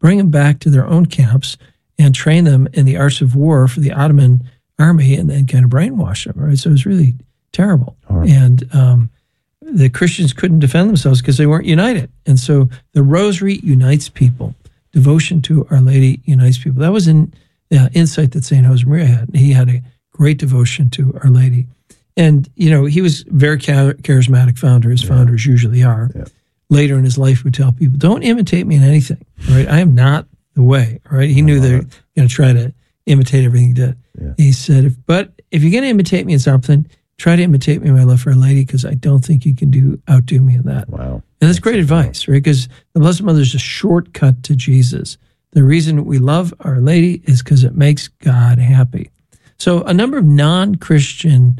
bring them back to their own camps and train them in the arts of war for the Ottoman army, and then kind of brainwash them, right? So it was really terrible. Right. And the Christians couldn't defend themselves because they weren't united. And so the Rosary unites people. Devotion to Our Lady unites people. That was an insight that St. Josemaria had. He had a great devotion to Our Lady. And, he was very charismatic founder, as founders usually are. Yeah. Later in his life would tell people, don't imitate me in anything, right? I am not the way, right? He knew they're going to try to imitate everything he did. Yeah. He said, if you're going to imitate me in something, try to imitate me in my love for Our Lady, because I don't think you can outdo me in that. Wow. And that's great advice, right? Because the Blessed Mother is a shortcut to Jesus. The reason we love Our Lady is because it makes God happy. So a number of non-Catholic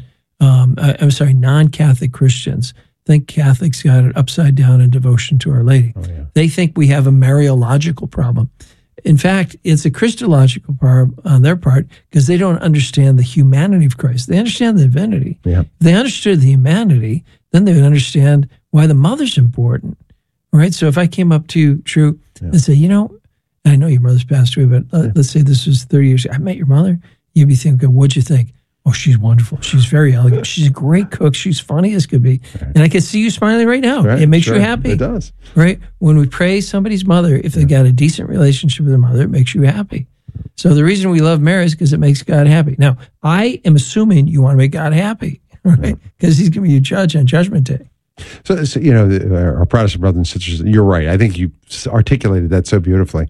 Christians think Catholics got it upside down in devotion to Our Lady. Oh, yeah. They think we have a Mariological problem. In fact, it's a Christological problem on their part because they don't understand the humanity of Christ. They understand the divinity. Yeah. If they understood the humanity, then they would understand why the mother's important, right? So if I came up to you, True, and say, I know your mother's passed away, but let's say this was 30 years ago. I met your mother. You'd be thinking, what'd you think? Oh, she's wonderful. She's very elegant. She's a great cook. She's funny as could be. Right. And I can see you smiling right now. Right, it makes you happy. It does. Right? When we praise somebody's mother, if they got a decent relationship with their mother, it makes you happy. So the reason we love Mary is because it makes God happy. Now, I am assuming you want to make God happy, right? Because he's going to be your judge on Judgment Day. So, our Protestant brothers and sisters, you're right. I think you articulated that so beautifully.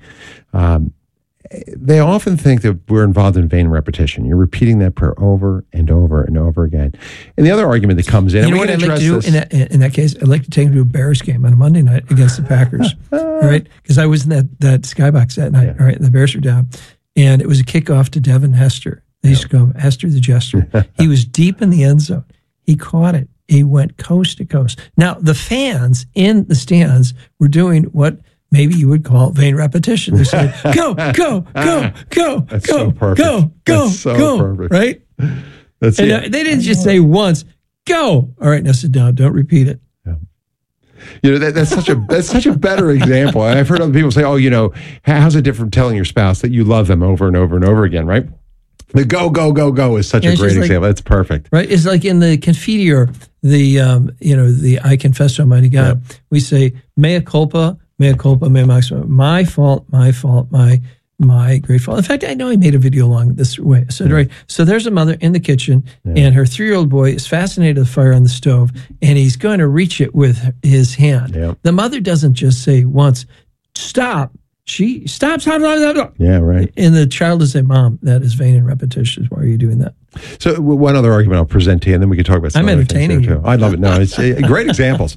They often think that we're involved in vain repetition. You're repeating that prayer over and over and over again. And the other argument that comes in, you know what I'd like to do in that case? I'd like to take them to a Bears game on a Monday night against the Packers, right? Because I was in that skybox that night, right? And the Bears were down. And it was a kickoff to Devin Hester. They used to call him Hester the Jester. He was deep in the end zone. He caught it. He went coast to coast. Now, the fans in the stands were doing what maybe you would call vain repetition. They said, go, go, go, go, That's go, so perfect. go, go, That's so go, perfect. right? That's and it. They didn't just say once, go. All right, now sit down. Don't repeat it. That's such a better example. And I've heard other people say, how's it different from telling your spouse that you love them over and over and over again, right? The go, go, go, go is such a great example. That's perfect. Right? It's like in the Confiteor, the I confess to Almighty God, we say, mea culpa, mea maxima. My fault, my great fault. In fact, I know I made a video along this way. So, right. So there's a mother in the kitchen, and her 3-year-old boy is fascinated with the fire on the stove, and he's going to reach it with his hand. Yeah. The mother doesn't just say once, stop. She stops. Yeah, right. And the child is say, Mom, that is vain and repetitious. Why are you doing that? So one other argument I'll present to you, and then we can talk about some I'm other entertaining things there, you. too. I love it. No, it's great examples.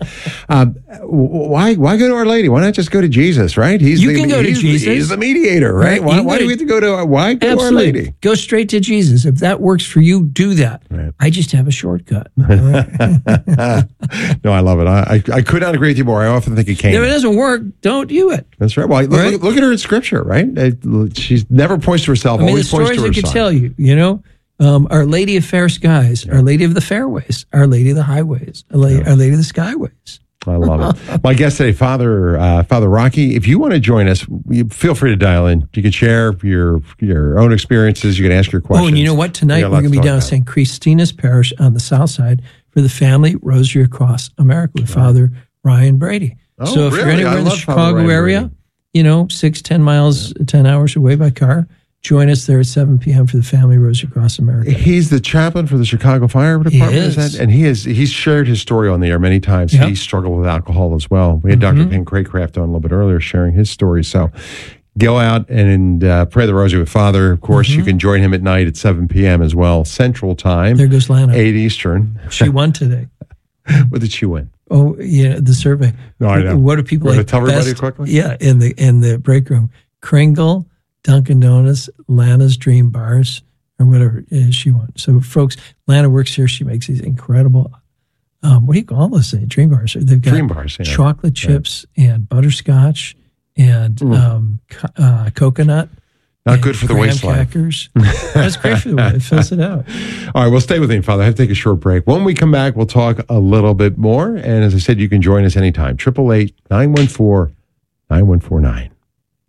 Why go to Our Lady? Why not just go to Jesus, right? You can go to Jesus. He's the mediator, right? Why do we have to go to Our Lady? Go straight to Jesus. If that works for you, do that. Right. I just have a shortcut. No, I love it. I could not agree with you more. I often think it can. If it doesn't work, don't do it. That's right. Well, look at her in Scripture, right? She never points to herself, always points to her son. The stories I could tell you, Our Lady of Fair Skies, Our Lady of the Fairways, Our Lady of the Highways, Our Lady of the Skyways. I love it. My guest today, Father Rocky. If you want to join us, feel free to dial in. You can share your own experiences. You can ask your questions. Oh, and you know what? Tonight we're going to be down at St. Christina's Parish on the south side for the Family Rosary Across America with Father Ryan Brady. Oh, so if you're anywhere in the Chicago area, 6-10 miles, 10 hours away by car, join us there at 7 p.m. for the Family Rosary Across America. He's the chaplain for the Chicago Fire Department. He is. And he's shared his story on the air many times. Yep. He struggled with alcohol as well. We had Dr. Ken Craycraft on a little bit earlier sharing his story. So go out and pray the Rosary with Father. Of course, you can join him at night at 7 p.m. as well, Central Time. There goes Lana. 8 Eastern. She won today. What did she win? Oh, yeah, the survey. No, I know. What do people like? Tell everybody quickly? Yeah, in the break room. Kringle, Dunkin' Donuts, Lana's Dream Bars, or whatever she won. So, folks, Lana works here. She makes these incredible, what do you call those things? Dream Bars. They've got Dream Bars, chocolate chips and butterscotch and coconut. Not good for the waistline. Crackers. That's great for the waistline. It fills it out. All right, well, stay with me, Father. I have to take a short break. When we come back, we'll talk a little bit more. And as I said, you can join us anytime. 888-914-9149.